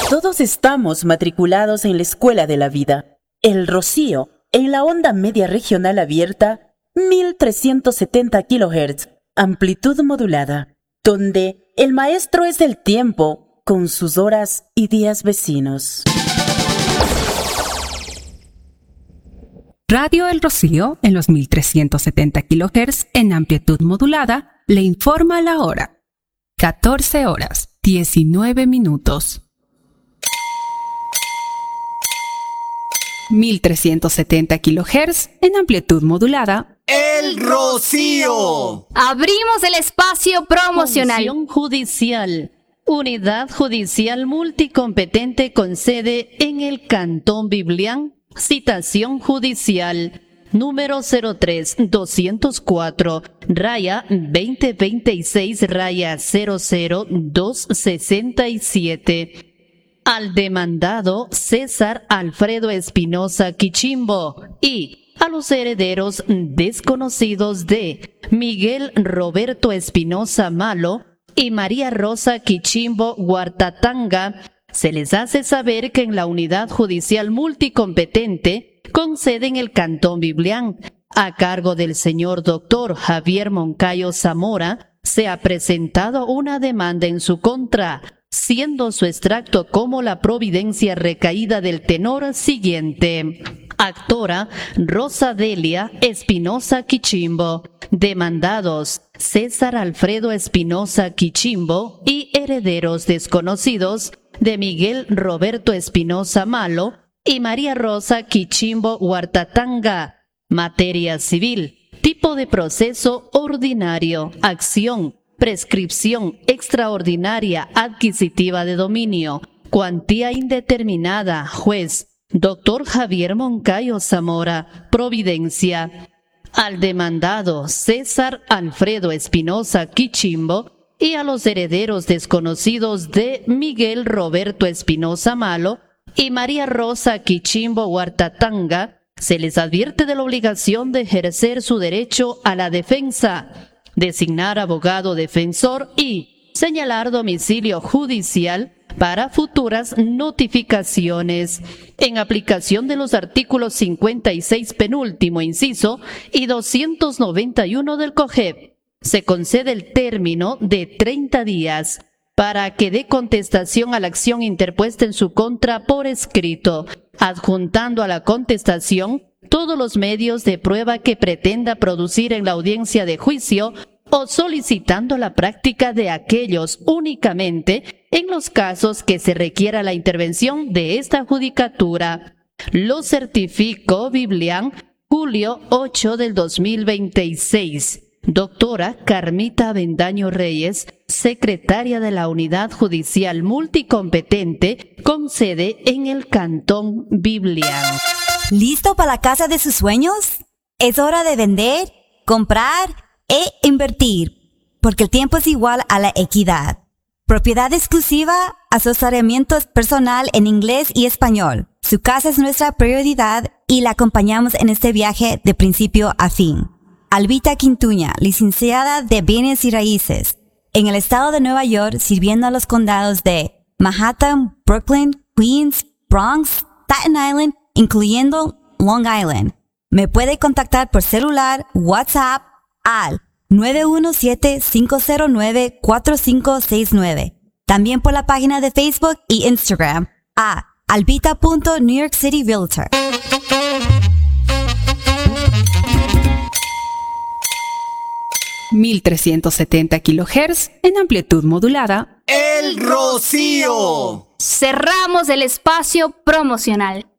Todos estamos matriculados en la Escuela de la Vida. El Rocío, en la onda media regional abierta, 1370 kHz, amplitud modulada, donde el maestro es el tiempo con sus horas y días vecinos. Radio El Rocío, en los 1370 kHz en amplitud modulada, le informa la hora. 14 horas, 19 minutos. 1370 kHz en amplitud modulada. El Rocío. Abrimos el espacio promocional. Función judicial. Unidad judicial multicompetente con sede en el Cantón Biblián. Citación judicial. Número 03-204-2026-00267. Al demandado César Alfredo Espinosa Quichimbo y a los herederos desconocidos de Miguel Roberto Espinosa Malo y María Rosa Quichimbo Huartatanga, se les hace saber que en la unidad judicial multicompetente con sede en el Cantón Biblián, a cargo del señor doctor Javier Moncayo Zamora, se ha presentado una demanda en su contra, siendo su extracto como la providencia recaída del tenor siguiente. Actora Rosa Delia Espinosa Quichimbo. Demandados César Alfredo Espinosa Quichimbo y herederos desconocidos de Miguel Roberto Espinosa Malo y María Rosa Quichimbo Huartatanga. Materia civil. Tipo de proceso ordinario. Acción. Prescripción extraordinaria adquisitiva de dominio. Cuantía indeterminada. Juez Dr. Javier Moncayo Zamora. Providencia. Al demandado César Alfredo Espinosa Quichimbo y a los herederos desconocidos de Miguel Roberto Espinosa Malo y María Rosa Quichimbo Huartatanga, se les advierte de la obligación de ejercer su derecho a la defensa, designar abogado defensor y señalar domicilio judicial para futuras notificaciones. En aplicación de los artículos 56 penúltimo inciso y 291 del COGEP, se concede el término de 30 días para que dé contestación a la acción interpuesta en su contra por escrito, adjuntando a la contestación todos los medios de prueba que pretenda producir en la audiencia de juicio o solicitando la práctica de aquellos únicamente en los casos que se requiera la intervención de esta judicatura. Lo certificó Biblián, julio 8 del 2026. Doctora Carmita Avendaño Reyes, secretaria de la Unidad Judicial Multicompetente con sede en el Cantón Biblián. ¿Listo para la casa de sus sueños? Es hora de vender, comprar e invertir, porque el tiempo es igual a la equidad. Propiedad exclusiva, asesoramiento personal en inglés y español. Su casa es nuestra prioridad y la acompañamos en este viaje de principio a fin. Albita Quintuña, licenciada de Bienes y Raíces, en el estado de Nueva York, sirviendo a los condados de Manhattan, Brooklyn, Queens, Bronx, Staten Island, incluyendo Long Island. Me puede contactar por celular, WhatsApp, al 917-509-4569. También por la página de Facebook y Instagram a albita.newyorkcityrealtor. (1370 kHz en amplitud modulada). El Rocío. Cerramos el espacio promocional.